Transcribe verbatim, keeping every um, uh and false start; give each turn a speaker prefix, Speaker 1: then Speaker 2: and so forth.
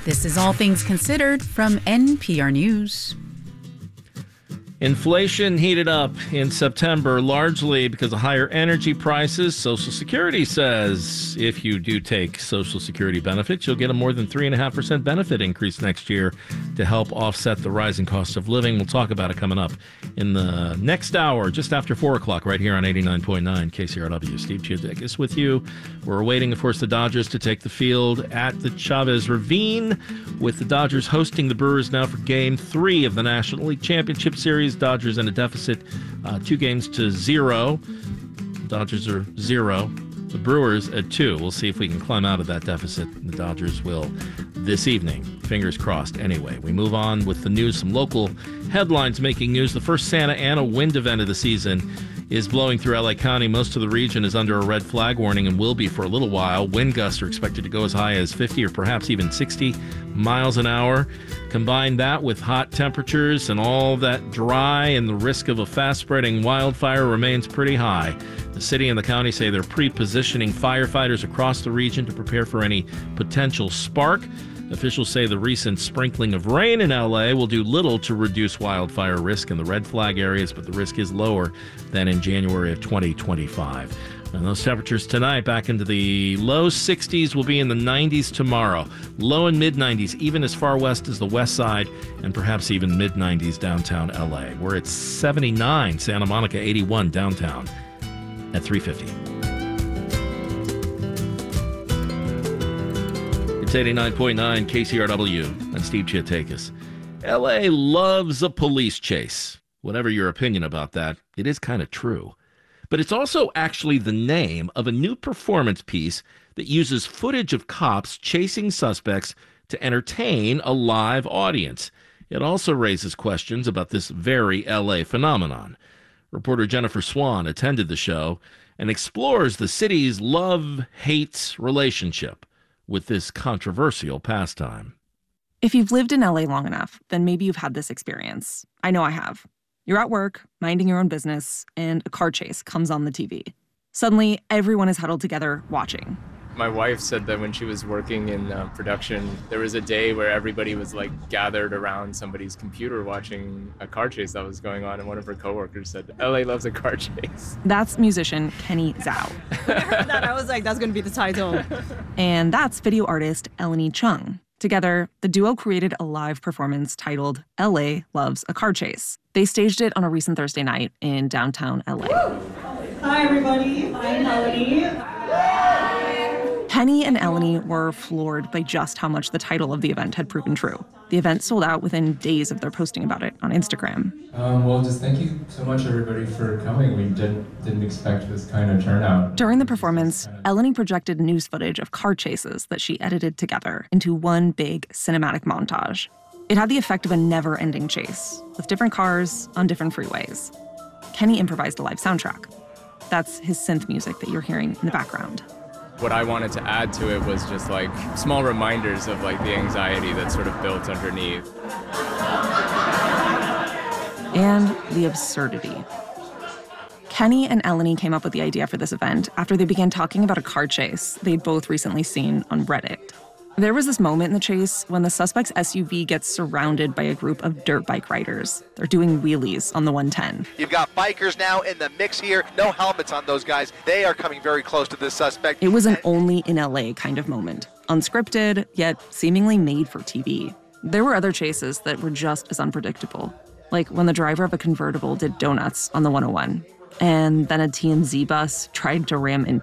Speaker 1: This is All Things Considered from N P R News.
Speaker 2: Inflation heated up in September, largely because of higher energy prices. Social Security says if you do take Social Security benefits, you'll get a more than three point five percent benefit increase next year to help offset the rising cost of living. We'll talk about it coming up in the next hour, just after four o'clock, right here on eighty-nine point nine K C R W. Steve Chiodakis with you. We're awaiting, of course, the Dodgers to take the field at the Chavez Ravine, with the Dodgers hosting the Brewers now for Game three of the National League Championship Series. Dodgers in a deficit, uh, two games to zero. Dodgers are zero. The Brewers at two. We'll see if we can climb out of that deficit. The Dodgers will this evening. Fingers crossed. Anyway, we move on with the news. Some local headlines making news. The first Santa Ana wind event of the season is blowing through L A County. Most of the region is under a red flag warning and will be for a little while. Wind gusts are expected to go as high as fifty or perhaps even sixty miles an hour. Combine that with hot temperatures and all that dry, and the risk of a fast-spreading wildfire remains pretty high. The city and the county say they're pre-positioning firefighters across the region to prepare for any potential spark. Officials say the recent sprinkling of rain in L A will do little to reduce wildfire risk in the red flag areas, but the risk is lower than in January of twenty twenty-five. And those temperatures tonight back into the low sixties, will be in the nineties tomorrow. Low and mid nineties, even as far west as the west side, and perhaps even mid nineties downtown L A. We're at seventy-nine, Santa Monica eighty-one downtown at three fifty. It's eighty-nine point nine K C R W. I'm Steve Chiodakis. L A loves a police chase. Whatever your opinion about that, it is kind of true. But it's also actually the name of a new performance piece that uses footage of cops chasing suspects to entertain a live audience. It also raises questions about this very L A phenomenon. Reporter Jennifer Swan attended the show and explores the city's love-hate relationship with this controversial pastime.
Speaker 3: If you've lived in L A long enough, then maybe you've had this experience. I know I have. You're at work, minding your own business, and a car chase comes on the T V. Suddenly, everyone is huddled together watching.
Speaker 4: My wife said that when she was working in uh, production, there was a day where everybody was like gathered around somebody's computer watching a car chase that was going on, and one of her coworkers said, L A loves a car chase.
Speaker 3: That's musician Kenny Zhao.
Speaker 5: When I heard that, I was like, that's going to be the title.
Speaker 3: And that's video artist Eleni Chung. Together, the duo created a live performance titled L A Loves a Car Chase. They staged it on a recent Thursday night in downtown L A.
Speaker 6: Hi, everybody. I'm Eleni.
Speaker 3: Kenny and Eleni were floored by just how much the title of the event had proven true. The event sold out within days of their posting about it on Instagram.
Speaker 7: Um, well, just thank you so much, everybody, for coming. We didn't, didn't expect this kind of turnout.
Speaker 3: During the performance, Eleni projected news footage of car chases that she edited together into one big cinematic montage. It had the effect of a never-ending chase, with different cars on different freeways. Kenny improvised a live soundtrack. That's his synth music that you're hearing in the background.
Speaker 4: What I wanted to add to it was just like small reminders of like the anxiety that's sort of built underneath.
Speaker 3: And the absurdity. Kenny and Eleni came up with the idea for this event after they began talking about a car chase they'd both recently seen on Reddit. There was this moment in the chase when the suspect's S U V gets surrounded by a group of dirt bike riders. They're doing wheelies on the one ten.
Speaker 8: You've got bikers now in the mix here. No helmets on those guys. They are coming very close to this suspect.
Speaker 3: It was an only in L A kind of moment. Unscripted, yet seemingly made for T V. There were other chases that were just as unpredictable. Like when the driver of a convertible did donuts on the one oh one. And then a T M Z bus tried to ram into